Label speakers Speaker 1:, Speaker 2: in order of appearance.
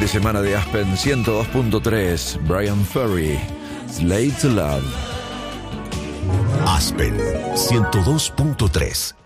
Speaker 1: de semana de Aspen 102.3. Brian Ferry, Slave to Love.
Speaker 2: Aspen 102.3.